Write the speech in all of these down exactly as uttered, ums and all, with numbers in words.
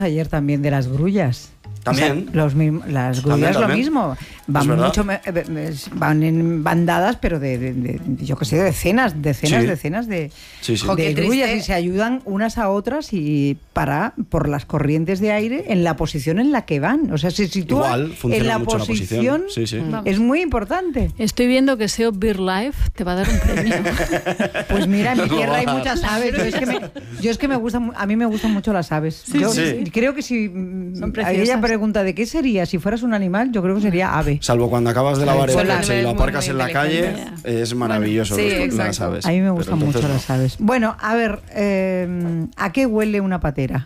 ayer también de las grullas. También. O sea, los mismos, las grullas lo mismo. Van mucho, van en bandadas, pero de, de, de yo qué sé, de decenas, decenas, sí. decenas de, sí, sí. de grullas y se ayudan unas a otras y para por las corrientes de aire en la posición en la que van. O sea, se sitúan en la mucho posición, la posición. Sí, sí. Es muy importante. Estoy viendo que S E O BirdLife te va a dar un premio. Pues mira, en mi tierra hay muchas aves. Yo es que me, yo es que me gusta, a mí me gustan mucho las aves. Sí, yo sí. creo que si ella pregunta de qué sería si fueras un animal, yo creo que sería ave. Salvo cuando acabas de lavar el Solar. coche y lo aparcas en la calle, yeah. es maravilloso. Bueno, sí, los, las aves. A mí me gustan mucho no. las aves. Bueno, a ver, eh, ¿a qué huele una patera?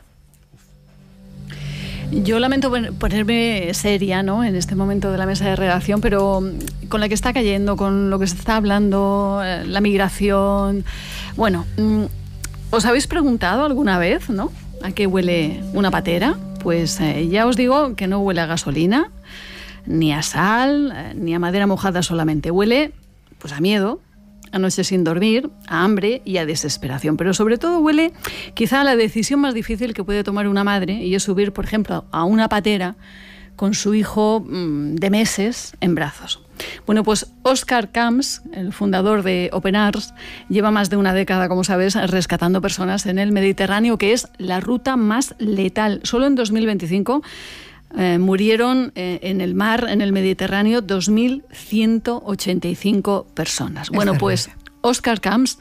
Yo lamento ponerme seria, ¿no?, en este momento de la mesa de redacción, pero con la que está cayendo, con lo que se está hablando, la migración... Bueno, ¿os habéis preguntado alguna vez, ¿no?, a qué huele una patera? Pues eh, ya os digo que no huele a gasolina, ni a sal, eh, ni a madera mojada solamente. Huele, pues, a miedo, a noches sin dormir, a hambre y a desesperación. Pero sobre todo huele quizá a la decisión más difícil que puede tomar una madre, y es subir, por ejemplo, a una patera con su hijo mmm, de meses en brazos. Bueno, pues Oscar Camps, el fundador de Open Arms, lleva más de una década, como sabes, rescatando personas en el Mediterráneo, que es la ruta más letal. Solo en dos mil veinticinco eh, murieron eh, en el mar, en el Mediterráneo, dos mil ciento ochenta y cinco personas. Bueno, pues Oscar Camps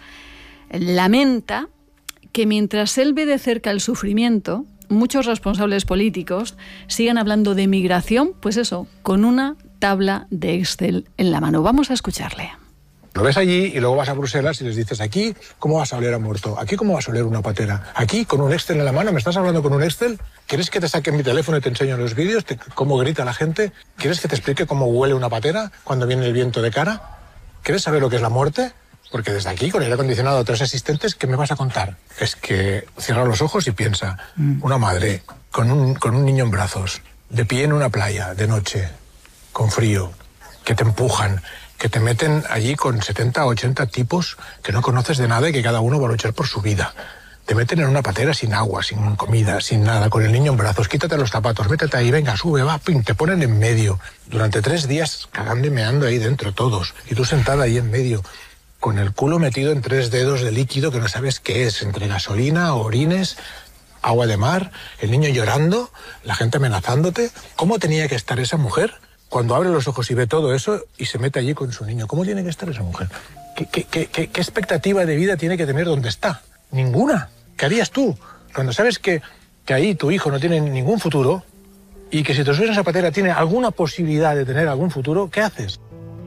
lamenta que mientras él ve de cerca el sufrimiento, muchos responsables políticos sigan hablando de migración, pues eso, con una tabla de Excel en la mano. Vamos a escucharle. Lo ves allí y luego vas a Bruselas y les dices, aquí, ¿cómo vas a oler a muerto? Aquí, ¿cómo vas a oler una patera? Aquí, con un Excel en la mano, ¿me estás hablando con un Excel? ¿Quieres que te saque mi teléfono y te enseño los vídeos? Te, ¿Cómo grita la gente? ¿Quieres que te explique cómo huele una patera cuando viene el viento de cara? ¿Quieres saber lo que es la muerte? Porque desde aquí, con el aire acondicionado a tres asistentes, ¿qué me vas a contar? Es que cierra los ojos y piensa, mm. una madre con un, con un niño en brazos, de pie en una playa, de noche, con frío, que te empujan, que te meten allí con setenta, ochenta tipos que no conoces de nada y que cada uno va a luchar por su vida. Te meten en una patera sin agua, sin comida, sin nada, con el niño en brazos, quítate los zapatos, métete ahí, venga, sube, va, pim, te ponen en medio. Durante tres días cagando y meando ahí dentro todos, y tú sentada ahí en medio, con el culo metido en tres dedos de líquido que no sabes qué es, entre gasolina, orines, agua de mar, el niño llorando, la gente amenazándote. ¿Cómo tenía que estar esa mujer cuando abre los ojos y ve todo eso y se mete allí con su niño? ¿Cómo tiene que estar esa mujer? ¿Qué, qué, qué, qué, qué expectativa de vida tiene que tener donde está? Ninguna. ¿Qué harías tú? Cuando sabes que, que ahí tu hijo no tiene ningún futuro y que si te subes a esa patera tiene alguna posibilidad de tener algún futuro, ¿qué haces?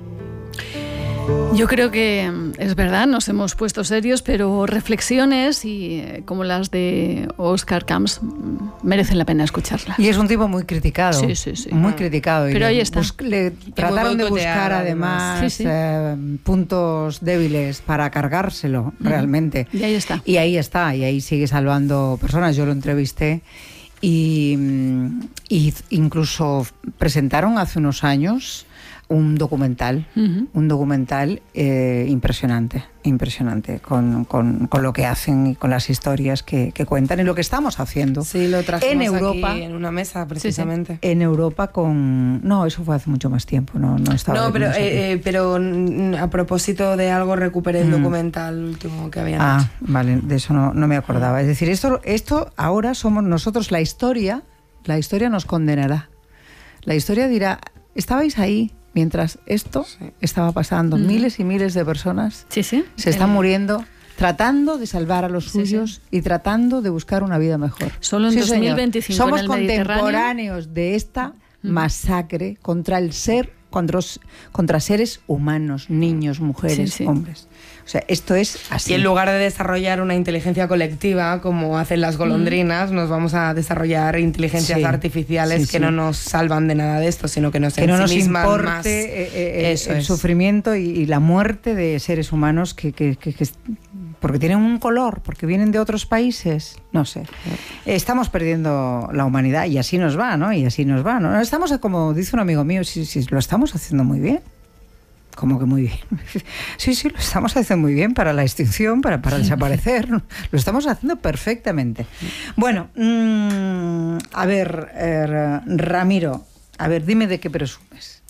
Yo creo que es verdad, nos hemos puesto serios, pero reflexiones y como las de Oscar Camps merecen la pena escucharlas. Y es un tipo muy criticado. Sí, sí, sí. Muy criticado. Pero y ahí está. Le trataron de buscar además sí, sí. Eh, puntos débiles para cargárselo, uh-huh. realmente. Y ahí está. Y ahí está, y ahí sigue salvando personas. Yo lo entrevisté y, y incluso presentaron hace unos años un documental, uh-huh. un documental eh, impresionante, impresionante, con, con, con lo que hacen y con las historias que, que cuentan y lo que estamos haciendo. Sí, lo trajimos en Europa, aquí en una mesa, precisamente. Sí, sí. En Europa con... No, eso fue hace mucho más tiempo, no, no estaba... No, pero, eh, eh, pero a propósito de algo, recuperé el mm. documental último que habían ah, hecho. Ah, vale, de eso no, no me acordaba. Es decir, esto, esto ahora somos nosotros, la historia, la historia nos condenará. La historia dirá, estabais ahí mientras esto sí. estaba pasando. Mm. Miles y miles de personas sí, sí. se están muriendo tratando de salvar a los suyos sí, sí. y tratando de buscar una vida mejor. Solo en sí, dos mil veinticinco somos en el contemporáneos de esta mm. masacre contra el ser, contra, contra seres humanos, niños, mujeres, sí, sí. hombres. O sea, esto es así. Y en lugar de desarrollar una inteligencia colectiva, como hacen las golondrinas, mm. nos vamos a desarrollar inteligencias sí, sí, artificiales que sí. no nos salvan de nada de esto, sino que nos que no nos importe más eh, eh, eso el es. sufrimiento y, y la muerte de seres humanos que, que, que, que porque tienen un color, porque vienen de otros países, no sé. Estamos perdiendo la humanidad y así nos va, ¿no? Y así nos va, ¿no? Estamos, como dice un amigo mío, si, si lo estamos haciendo muy bien. Como que muy bien. Sí, sí, lo estamos haciendo muy bien para la extinción, para, para desaparecer. Lo estamos haciendo perfectamente. Bueno, mmm, a ver, eh, Ramiro, a ver, dime de qué presumes.